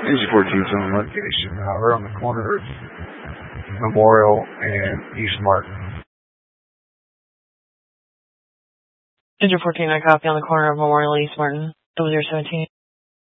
Engine 14's on location, right on the corner of Memorial and East Martin. Engine 14, I copy on the corner of Memorial East Martin, 0017.